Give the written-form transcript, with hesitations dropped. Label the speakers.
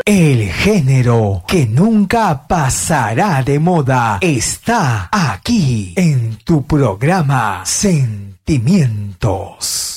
Speaker 1: El género que nunca pasará de moda está aquí en tu programa Sentimientos.